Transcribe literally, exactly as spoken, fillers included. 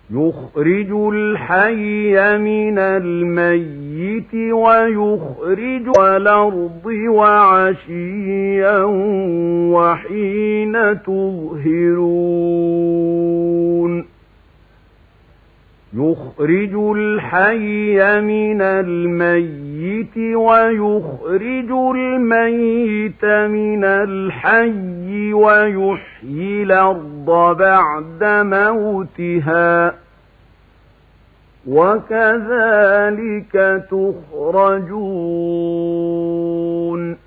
يخرج الحي من الميت ويخرج الأرض وعشيا وحين تظهرون يخرج الحي من الميت ويخرج الميت من الحي ويحيي الأرض بعد موتها وكذلك تخرجون